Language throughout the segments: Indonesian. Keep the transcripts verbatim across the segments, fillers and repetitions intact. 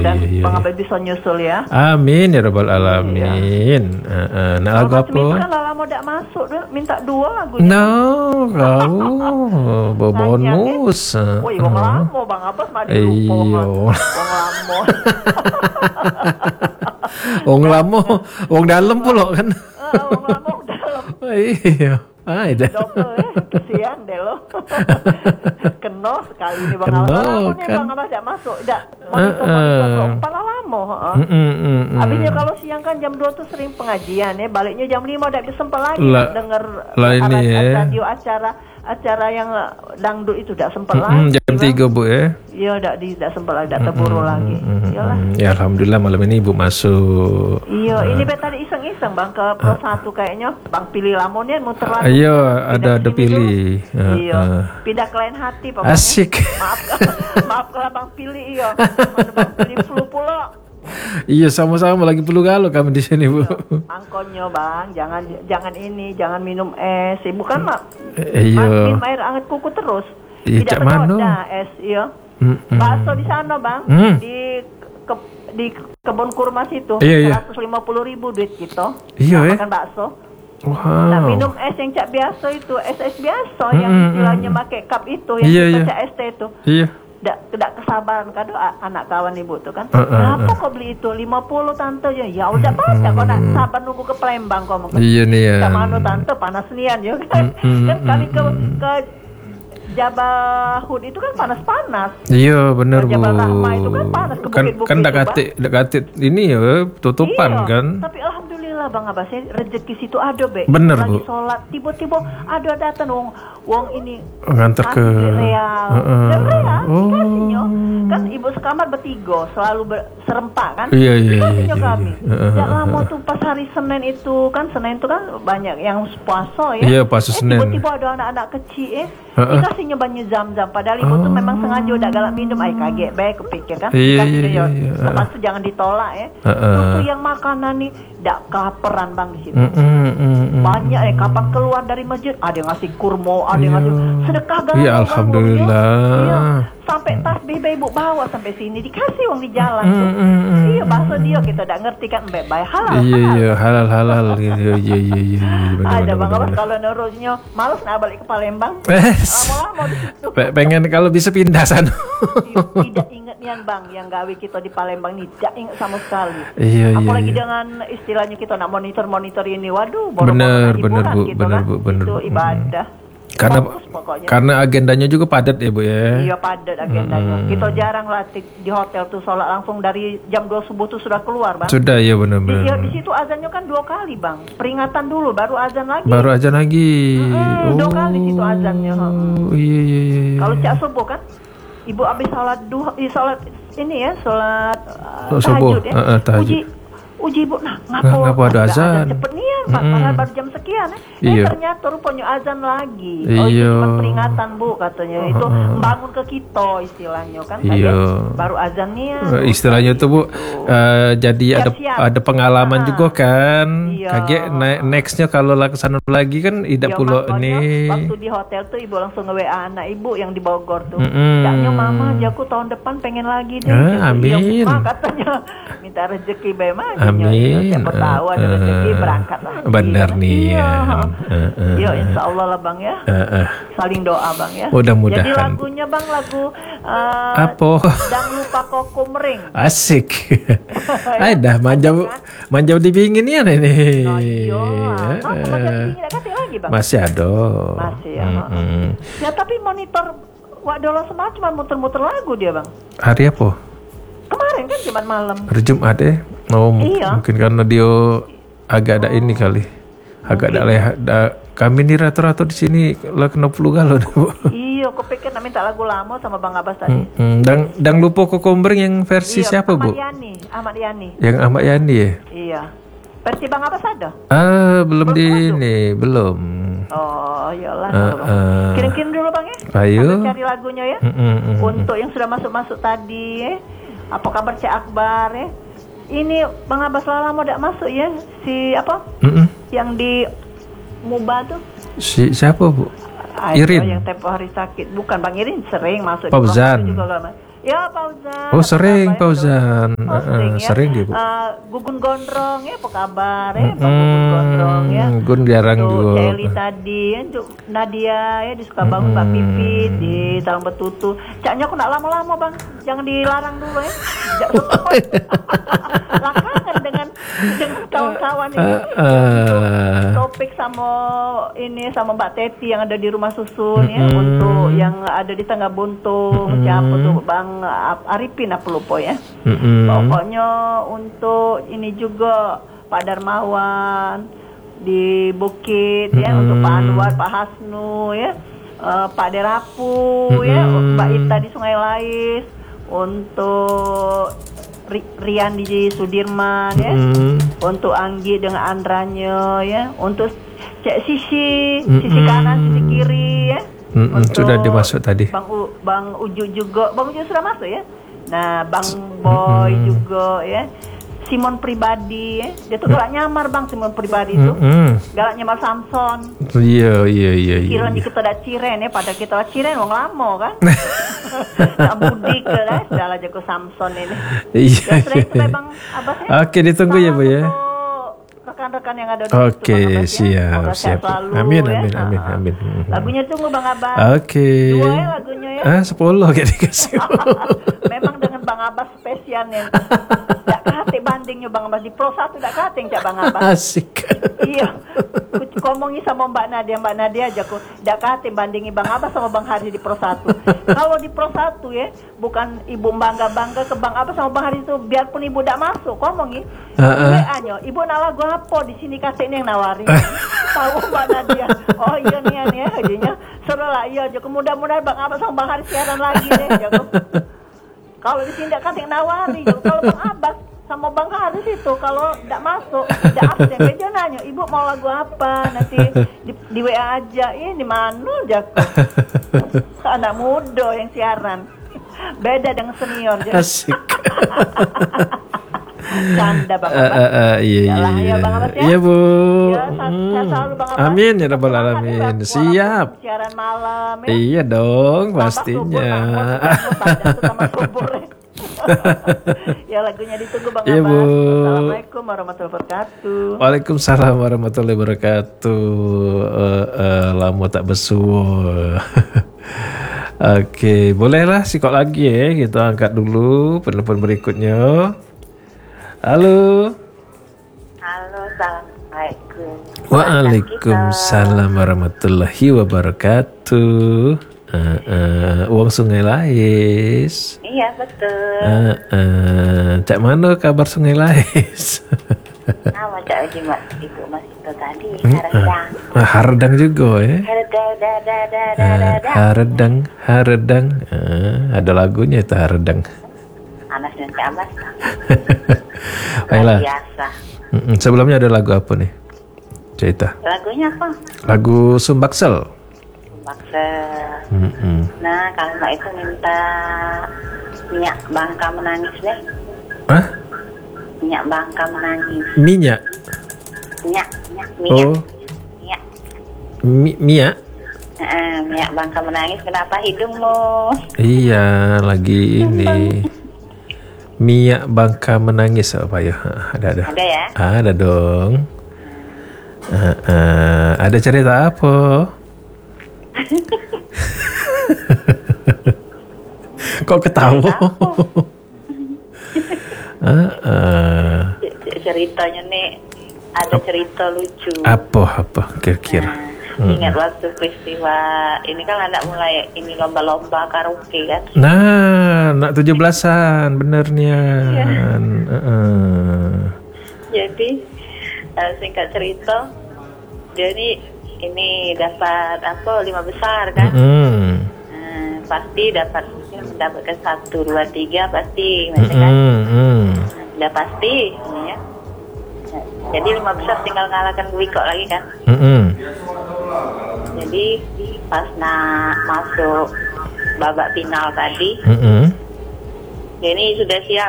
Mudah-mudahan iya, iya, Bang iya. Abed bisa nyusul ya. Amin ya rabbal alamin. Uh, uh, nah lagu Kalau macam itu apa? kan lama tidak masuk, dia minta dua lagu. No, kau bawa bonus. Uh, Woi, wong lamo Bang Abbas mah dilupa wong Iyo. wong lamo. Wong lamo, wong dalam pula kan. Eh, wong lamo dalam. Iya. Ah, dah. Double ya, kesian deh lo. Keno sekali ini Bang Keno, Abbas. Lama nih kan. Bang Abbas tidak masuk, tidak. Uh, uh. Kepala lamo. heeh. Mm, mm, mm, mm. Habisnya kalau siang kan jam dua tuh sering pengajian ya, baliknya jam lima udah sempat lagi La- denger lah ini ya. radio acara acara yang dangdut itu udah sempat Mm, lagi. mm, jam tiga Bu ya. Iya, udah di udah sempat lagi, udah terburu lagi. Iyalah. Mm, ya alhamdulillah malam ini Ibu masuk. Iya, ini bet tadi iseng-iseng Bang ke Pro satu kayaknya Bang pilih lamonnya muter lagi. Iya, Pindah ada ke ada sini pilih. dulu. Uh, Iya, uh. pindah ke lain hati pokoknya. Asik. Maaf, maaf kalau Bang pilih iya. Mana Bang pilih flu pula. Iya sama-sama lagi perlu galau kami di sini Bu. Angkonnya Bang, jangan jangan ini, jangan minum es. Ibu kan mak Eh, iya. minum air hangat kuku terus. Iya, Tidak cak mano. bersoda es, iya. Mm-mm. Bakso di sana Bang, Mm. di ke, di kebun kurma situ, Iya, iya. seratus lima puluh ribu duit gitu. Iya, Nak eh. makan bakso. Wow. Nah, minum es yang cak biasa itu, es es biasa Mm, yang mm, istilahnya mm. pakai cup itu, yang Iya, kita iya. cak es teh itu. Iya. Tidak tidak kesabaran kado a- anak kawan ibu tuh kan. Uh, uh, Kenapa uh. kau beli itu lima puluh tante ya? Ya udah baca kau nak sabar nunggu ke Palembang kau mau. Iya nih ya. Sama anu tante panas nian ya kan. Mm, mm, Kan kali ke mm, ke Jabal Hud itu kan panas-panas. Iya benar Bu. Jabal Rahmah itu kan panas ke Kan bukit-bukit kan itu, dekatit dekatit ini ya tutupan Iya, kan. tapi alhamdulillah Bang Abbas ya, rezeki situ ada be. Bener, Lagi Bu. sholat tiba-tiba ada datang wong wong ini Nganter ke real. Heeh. Dan real Oh. dikasihnya. Kan ibu sekamar bertiga selalu ber- serempak kan. Iya, iya, Dikasihnya iya, kami. iya. Heeh, Ya heeh, lama tuh pas hari Senin itu kan Senin itu kan banyak yang puasa ya. Iya, puasa Eh, Senin. Tiba-tiba ada anak-anak kecil eh Heeh. dikasihnya banyu zam-zam padahal ibu tuh memang sengaja udah galak minum. Ay kaget baik kepikir kan. Iya, Dikasih iya, ya. iya, iya. Lepas itu jangan ditolak ya. Heeh. Itu yang makanan nih tidak kelaparan Bang di situ. Mm, mm, mm, mm. Banyak ya kapan keluar dari masjid ada yang ngasih kurma, ada yang Iya. ngasih sedekah galau. Iya, Bang, alhamdulillah. Iya. Sampai tasbih ibu bawa sampai sini dikasih uang di jalan tuh. Mm, mm, mm. Iya bahasa dia kita tidak ngerti kan baik baik halal. Iya halal. iya halal halal gitu. Iya iya iya iya benar Ada benar Bang benar. Abbas kalau nurutnya malas nak balik ke Palembang. Eh, Lama-lama di situ. pe- pengen kalau bisa pindah sana. Iya, tidak ingat nian Bang yang gawe kita di Palembang ini tidak ingat sama sekali. Iya iya. Apalagi iya. dengan istilahnya kita nak monitor-monitor ini, waduh, boro-boro Bener, nak bener, hiburan Bu, gitu bener, kan. Bu, bener, Itu Bu. ibadah. Karena Bagus pokoknya. karena agendanya juga padat ya Bu ya. Iya padat agendanya. Kita jarang lah di, di hotel tuh sholat langsung dari jam dua subuh tuh sudah keluar Bang. Sudah ya benar Di, benar. ya, di situ azannya kan dua kali Bang. Peringatan dulu baru azan lagi. Baru aja lagi. Mm-mm, dua kali situ azannya. Oh iya iya iya. iya. Kalau cak subuh kan, ibu habis sholat duha, eh, sholat ini ya, sholat uh, Oh, subuh. tahajud ya. Uh, uh, tahajud. Uji, uji ibu, nah Nah, ngapa, ngapa ada azan? cepet nih ya, Mm-mm. padahal baru jam sekian ya. Eh Iya. ternyata rupanya azan lagi. Oh itu Iya. cuma peringatan Bu katanya. Itu Uh, uh. bangun ke kita istilahnya kan. Iya. Kayak baru azan nih ya. Eh, istilahnya tuh Bu eh, jadi ada Siap-siap. ada pengalaman Ah. juga kan. Iya. Kaget ne- nextnya kalau lah kesana lagi kan tidak Ya, pulau makanya nih. waktu di hotel tuh ibu langsung nge-W A anak ibu yang di Bogor tuh. Mm-mm. Jaknya mama, jaku tahun depan pengen lagi deh. Eh, Gitu. amin. Iya, Ma, katanya minta rezeki bagaimana. Amin. Siapa tahu ada Eh, rezeki eh, berangkat lah. benar Iya, nih, Iya. ya. Eh, eh, Iya, insya Allah lah Bang ya. Eh, eh. Saling doa Bang ya. Mudah-mudahan. Jadi lagunya Bang lagu uh, Apa? Dang lupa koko mering. Asik. Ay dah manjau manjau dibingin ya ini. Oh, iya. Masa Eh, masih tidak kasih lagi Bang? masih ada. Masih ya. Mm-mm. Ya tapi monitor Wak Dolo Semar cuma muter-muter lagu dia Bang. Hari apa? Kemarin kan Jumat malam. Hari Jumat eh. Oh, m- Iya. mungkin karena dia agak ada ini kali. Agak ada leha. Da, kami nih rata-rata di sini lah kena flu galau dah, Bu. Iya, aku pikir nak minta lagu lama sama Bang Abbas tadi. Mm, dan dan lupa kokombreng yang versi Iya, siapa, Ahmad Bu? Yani, Ahmad Yani. Yang Ahmad Yani ya? Iya. Versi Bang Abbas ada? Ah, belum di Belum ini, belum. Oh, iyalah. Ah, Bang. ah. Kirim-kirim dulu Bang ya. Ayo. Sambil cari lagunya ya. Mm, mm, mm, Untuk yang sudah masuk-masuk tadi ya. Apa kabar Cik Akbar ya? Ini Bang Abbas lah lama tidak masuk ya. Si apa? mm, mm. Yang di Muba tuh. Si siapa, Bu? Ayo, Irin. yang tempo hari sakit. Bukan Bang Irin sering masuk. Fauzan. Di juga gak, Mas. Ya Fauzan. Oh apa sering kabar, Fauzan. Oh, Uh, sering ya. sering dia Bu. Uh, Gugun Gondrong ya, apa kabar ya? Bang Gugun Gondrong ya. Gun jarang Tuh, juga. Celi tadi ya, Cuk Nadia ya di Sukabumi, Mbak Pipit di Talang Betutu. Caknya aku nak lama-lama bang, jangan dilarang dulu ya. Lah kangen dengan dengan kawan-kawan ini. Uh, uh, Topik sama ini sama Mbak Teti yang ada di rumah susun ya, untuk yang ada di Tengah Buntung, siapa tuh Bang Arifin apa lupa ya. mm-mm. Pokoknya untuk ini juga Pak Darmawan di Bukit ya, untuk Pak Anwar, Pak Hasnu ya, uh, Pak Derapu ya, Mbak Ita di Sungai Lais, untuk Ri- Rian di Sudirman ya, Mm. untuk Anggi dengan Andranya ya, untuk Cek Sisi, sisi kanan, sisi kiri ya. Mm-mm, sudah dimasuk tadi. Bang U, Bang Uju juga, Bang Uju sudah masuk ya. Nah, Bang Boy Mm-mm. juga ya. Simon Pribadi ya. Dia tuh galak nyamar Bang Simon Pribadi itu. Mm-mm. Galak nyamar Samson. Iya iya iya iya. Kira kita dah ciren ya, pada kita lah ciren wong lamo kan. Tak budi ke lah, sudah lah jago Samson ini. Iya. Ya sudah iya. itu lah, Bang Abbas ya. Oke, ditunggu ya Bu ya. Salam untuk rekan-rekan yang ada di Oke, situ, Bang Abbas, ya. siap, Semoga sehat siap. selalu, Amin, ya. amin, amin, Ha-ha. amin. Lagunya tunggu Bang Abbas. Oke. Dua ya lagunya ya. Ah, sepuluh kayak dikasih. Memang dengan Bang Abbas spesial ya. Tak kate bandingnya Bang Abbas di Pro satu tak kate cak Bang Abbas. Asik. Iya. Ku ngomongi sama Mbak Nadia, Mbak Nadia aja ku tak kate bandingi Bang Abbas sama Bang Hari di Pro satu. Kalau di Pro satu ya, bukan ibu bangga-bangga ke Bang Abbas sama Bang Hari itu, biarpun ibu tak masuk, ngomongi. Uh-uh. W A-nya, ibu nak lagu apa di sini kasih ini yang nawarin. Tahu Mbak Nadia. Oh iya nih ya, jadinya seru lah iya aja. Mudah-mudahan Bang Abbas sama Bang Hari siaran lagi deh, jago. Kalau di sini tak kasih nawari, jago. Kalau Bang Abbas sama Bang Haris itu kalau tidak masuk, tidak absen, dia nanya, ibu mau lagu apa, nanti di, di W A aja, ini mana jago. Anak muda yang siaran, beda dengan senior. Jago. Asik. Canda Bang Uh, Abbas. uh, uh, iya iya Yalah, iya. ya, Bang Abbas, ya. Iya Bu. Ya, sehat- sehat selalu, Bang Abbas. Amin ya rabbal Semangat, alamin. ya, Bang. Siap. Walaupun siaran malam ya. Iya dong, Tambah pastinya. subur, Bang. Subur, badan tuh sama subur, ya. Ya lagunya ditunggu Bang Iya, Abbas. Bu. Assalamualaikum warahmatullahi wabarakatuh. Waalaikumsalam warahmatullahi wabarakatuh. Uh, uh, lama tak besu. Oke, bolehlah sikok lagi ya. Kita angkat dulu penelpon berikutnya. Halo. Halo, assalamualaikum. Waalaikumsalam warahmatullahi wabarakatuh. Uh, uh, uang Sungai Lais. Iya betul. Uh, uh, cak mana kabar Sungai Lais? Nama Cak Haji Mak Ibu Mas itu tadi Haredang. Uh, Haredang juga ya. Haredang, da da da da Uh, da da. Haredang, Haredang. Uh, ada lagunya itu Haredang. Anas dan Cak Abbas. Baiklah. Biasa. Mm-mm, sebelumnya ada lagu apa nih? Cerita. Lagunya apa? Lagu Sumbaksel. Baksa. Mm-mm. Nah, kalau Mbak itu minta minyak bangka menangis deh. Hah? Minyak bangka menangis. Minyak. Minyak, minyak, minyak. Oh, Minyak. mi- Mia. Eh, minyak bangka menangis. Kenapa hidungmu? Iya, lagi ini. Mia Bangka menangis apa ya? Ah, Ada ada. Ada ya? Ada dong. Ah, ah, ada cerita apa? Kok ketawa? Ah, ah. C- Ceritanya nih ada cerita lucu. Apa apa kira-kira? Nah, ingat waktu peristiwa ini kan anak mulai ini lomba-lomba karaoke kan. Nah, nak tujuh belasan benernya. Iya. Heeh. Jadi eh, singkat cerita, dia ini ini dapat apa lima besar kan. Mm. Nah, pasti dapat mendapatkan satu dua tiga pasti, macam kan. Mm, mm. Udah pasti ini ya. Nah, jadi lima besar tinggal ngalahkan Wiko lagi kan. Mm, mm. Jadi pas nak masuk babak final tadi, Mm, mm. dia ini sudah siap.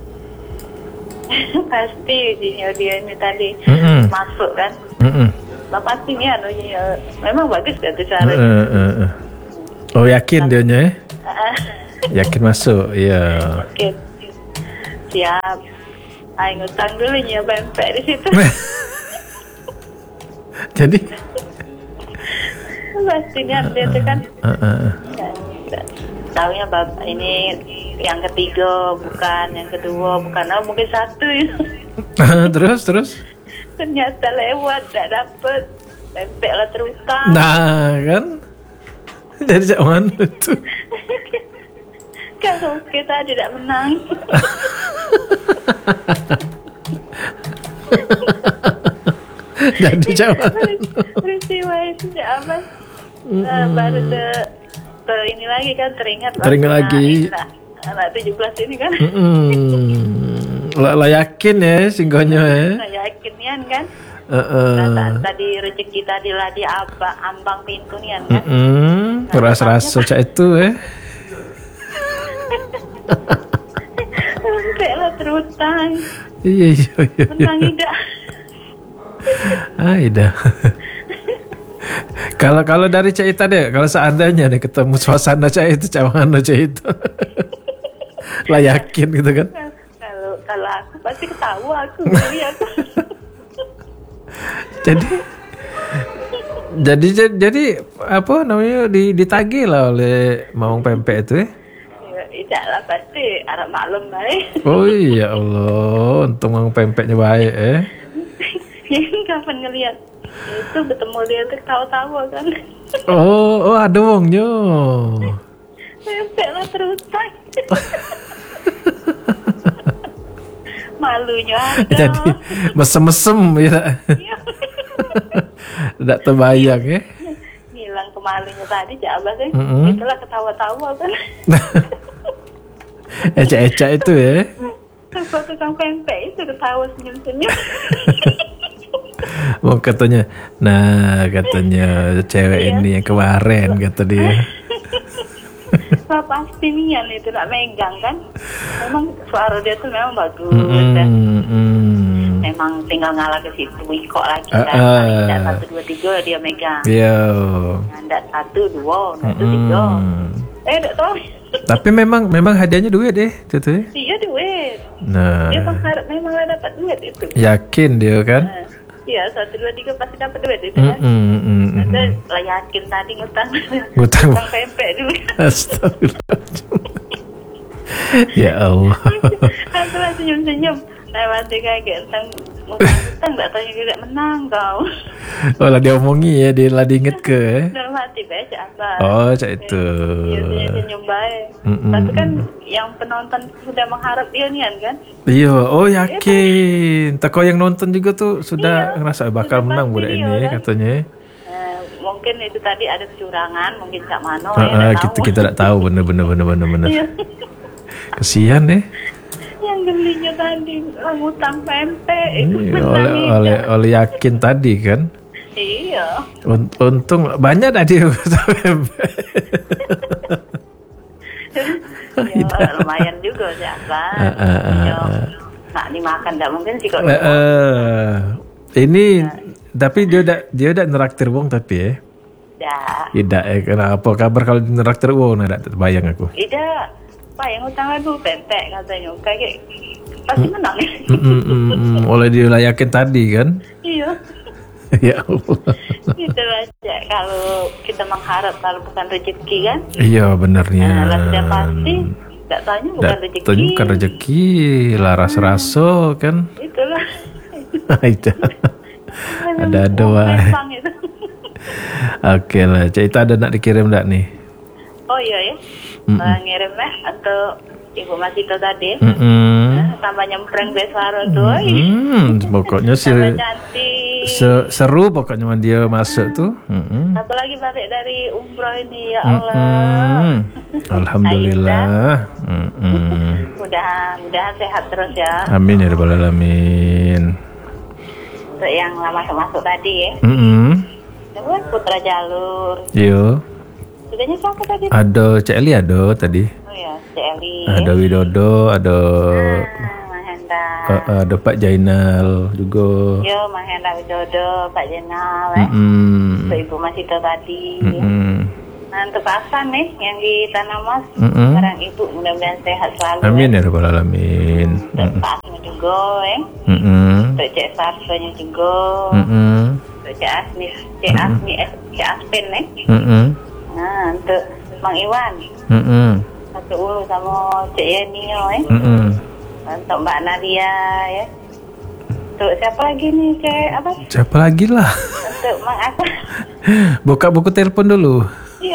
Pasti dia dia ini tadi Mm-mm. masuk kan. Mm, mm. Nah, pasti nih anu ya, memang bagus kan tuh Eh, caranya. eh, eh. Oh yakin dia nya? Ah, Yakin masuk, iya. Oke. Siap. Ayo ngutang dulu ya pempek di situ. Jadi pasti niat dia tuh kan. uh, uh, Taunya bapak ini yang ketiga bukan, yang kedua bukan, oh mungkin satu ya. terus terus. Ternyata lewat, tidak dapet pempek lah terutang. Nah kan, dari cak mana tuh? Kalau kita tidak menang. Jadi cak mana? Peristiwa itu apa? Uh, baru ke, ke ini lagi kan teringat. Teringat lagi. Anak tujuh belas ini kan. Lah lah yakin ya singgonya ya. Nah, yakin nian kan. Uh, uh. Nah, tadi rezeki tadi lah di apa ambang pintu nian kan. Mm-mm. Nah, Ras-ras cak itu eh. Sampai lah terutang. Iya iya iya. Menang tidak. Ah ida. Kalau kalau dari cak itu deh, kalau seandainya nih ketemu suasana cak itu, cak mana cak itu, lah yakin gitu kan? Kalau kalau aku pasti ketawa aku lihat. jadi jadi jadi jadi apa namanya di ditagih lah oleh Maung Pempek itu ya? Ya, tidak lah pasti arah maklum baik. Oh iya Allah, untung Maung Pempeknya baik eh. Yang kapan ngelihat itu ketemu dia tuh tawa-tawa kan. Oh oh ada wongnya. Pempek lah terutang. Malunya ada. Jadi mesem-mesem ya. Tidak terbayang ya. Hilang kemalunya tadi Abah sih. Mm-hmm. Itulah ketawa-tawa kan. Ecak-ecak itu ya. Kalau tukang pempek itu ketawa senyum-senyum. Mau katanya, nah katanya cewek ini yang kemarin kata dia. Wah pasti nian itu nak megang kan. Memang suara dia tuh memang bagus Mm-mm, dan mm. memang tinggal ngalah ke situ Wiko lagi Uh, kan. uh. Tidak satu dua tiga dia megang. Iya. Tidak satu dua, satu tiga. Eh tidak tahu. Tapi memang memang hadiahnya duit deh, itu tuh. Iya duit. Nah, Dia mengharap memang lah dapat duit itu. yakin dia kan? Nah, iya satu dua tiga pasti dapat duit itu kan. Mm, mm, mm, mm. Saya lah yakin tadi ngutang. Ngutang. Ngutang pempek dulu. Astagfirullah. Ya Allah. Aku lah senyum-senyum. Lewat dia kayak tentang ngutang tak tanya juga menang kau. Oh lah dia omongi ya, dia lah diinget ke eh? Dalam hati baca apa. Oh cak itu. Iya senyum-senyum baik. Mm-mm. Tapi kan yang penonton sudah mengharap dia nian kan. Iya, oh yakin. Tak kau yang nonton juga tuh sudah Iya, ngerasa bakal sudah menang pasti budak dia, ini kan? katanya. Eh, mungkin itu tadi ada kecurangan, mungkin Cak Mano Ah, ya ah, tak kita tahu. kita tak tahu bener bener bener bener bener. Iya. Kesian deh. Yang gelinya tadi lah ngutang pempek. Iya, oleh oleh oleh yakin tadi kan. Iya. Unt- Untung banyak tadi. Ya, lumayan juga siapa. Ah, ah, ah, Ya, ah. nak dimakan tak mungkin sih kok. Eh, eh, ini tapi dia udah dia udah neraktir wong tapi ya. Tidak. Tidak eh kenapa kabar kalau di neraktir wong nah tak terbayang aku. Tidak. Pak yang utang aduh pempek katanya. Kayak pasti menang. Mm, mm, mm, mm. Oleh dia yakin tadi kan. Iya. Ya Allah. Gitu aja kalau kita mengharap kalau bukan rezeki kan. Iya benarnya. Nah, lah sudah pasti tak tanya bukan rezeki. Datanya bukan rezeki, laras raso kan. Itulah. Itu. Ada-ada wah. Memang itu. Oke lah, Cik Ita ada nak dikirim tak nih? Oh iya ya. Uh, ngirim lah atau Ibu Masito tadi. Mm-mm. Nah, tambah nyempreng besar tuh. Hmm, pokoknya sih Tambah cantik. se- seru pokoknya sama dia masuk tuh. Mm-mm. Satu lagi balik dari umroh ini ya Allah. Mm-mm. Alhamdulillah. Mm-mm. Mudah-mudahan sehat terus ya. Amin ya rabbal alamin. Untuk yang lama masuk tadi ya. Mm-mm. Itu Putra Jalur. Yo, Sudahnya siapa tadi? ada Cik Eli ada tadi. Oh ya, Cik Eli. Ada Widodo, ada Ah, Mahendra. uh, ada Pak Jainal juga. Yo, Mahendra Widodo, Pak Jenal, eh. Mm-mm. Untuk Ibu Masito tadi. Mm-mm. Nah, untuk Pak Hasan nih yang di Tanah Mas, Mm-mm. sekarang Ibu mudah-mudahan sehat selalu. Amin ya. ya rabbal alamin. Untuk Pak Asmi juga, ya. Mm-mm. Untuk Cek Sarsonya juga. Mm-mm. Untuk Cek Asmi, Cek Asmi, eh, Cek Aspen nih. Mm-mm. Nah, untuk Mang Iwan, Mm-mm. satu ulu sama Cek Yeni, ya. Mm-mm. Untuk Mbak Nadia, ya. Untuk siapa lagi nih, Cek apa? Siapa lagi lah? Untuk Mang apa? Buka buku telepon dulu. Iya.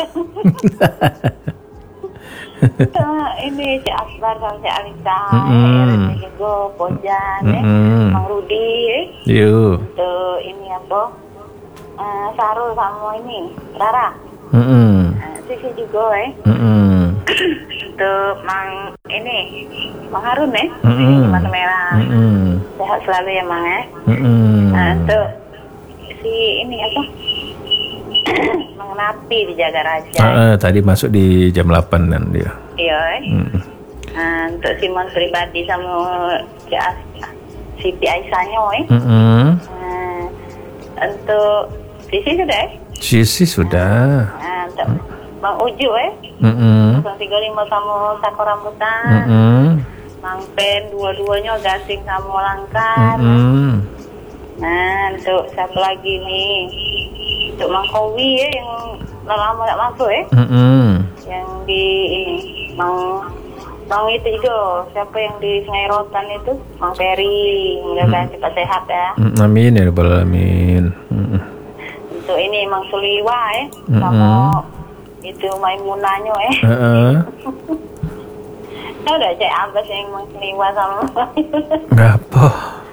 Nah, ini Cik Akbar sama Cik Alisa, Mm-mm. ya, juga Pojan, ya, Mm-mm. Mang Rudi, ya. Yuk. Untuk ini apa? Uh, Sarul sama ini Rara, Mm-mm. uh, Sisi juga, ya. Mm-mm. Untuk Mang ini Mang Harun, ya, Mm-mm. ini Mata Merah, Mm-mm. sehat selalu ya Mang, ya. Mm-mm. Nah, untuk si ini apa? Mengenapi di Jaga Raja. Ah, ah, tadi masuk di jam delapan dan dia. Iya, eh. Mm. Nah, untuk Simon pribadi sama si As- Siti Aisyahnya, eh. Mm-mm. Nah, untuk Sisi sudah, eh. Sisi sudah. Nah, untuk Bang Uju, eh. Mm-mm. nol tiga lima sama Sako Rambutan. Mm-mm. Mang Pen dua-duanya gasing sama Langkar. Mm-mm. Nah, untuk siapa lagi nih? Untuk Mang Kowi, eh, yang lama tak masuk, eh. Mm-mm. Yang di ini Mang Mang itu juga siapa yang di Sungai Rotan itu Mang Peri, mudah-mudahan cepat sehat ya. Mm, Amin ya rabbal alamin. Mm-mm. Untuk ini Mang Suliwa, eh, Mm-mm. sama itu Maimunahnya, eh. Heeh. Tahu udah Cek Abbas yang Mang Suliwa sama Ngapa?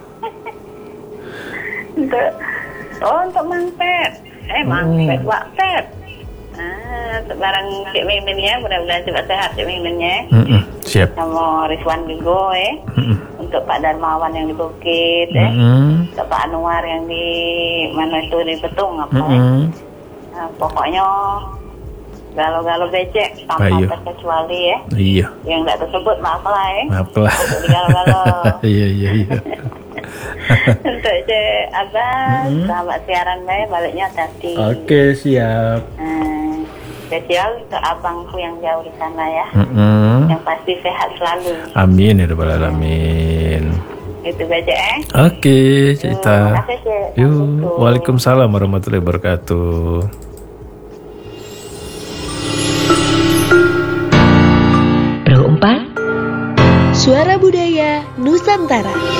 untuk oh untuk Mang Pet, eh Mang Mm. Pet Wak Pet. Ah, untuk barang Cik Mimin ya, mudah-mudahan cepat sehat Cik Miminnya. Mm-mm. Siap. Sama Rizwan juga, eh. Mm-mm. Untuk Pak Darmawan yang di Bukit, eh. Mm-mm. Untuk Pak Anwar yang di mana itu di Betung apa, eh. Mm-mm. Nah, pokoknya galau-galau becek tanpa Ayo. terkecuali, ya. Iya. Yang tidak tersebut maaf lah, eh. Apalah. Untuk digalau-galau. Iya iya iya. Untuk Cik Abbas, Mm-mm. sahabat siaran baik, baliknya hati. Oke siap. Nah, spesial untuk abangku yang jauh di sana ya, Mm-mm. yang pasti sehat selalu. Amin ya rabbal alamin. Itu baca, eh. Oke, cerita. Terima kasih, Cik. Yuk, Assalamualaikum. waalaikumsalam warahmatullahi wabarakatuh. Pro empat Suara Budaya Nusantara.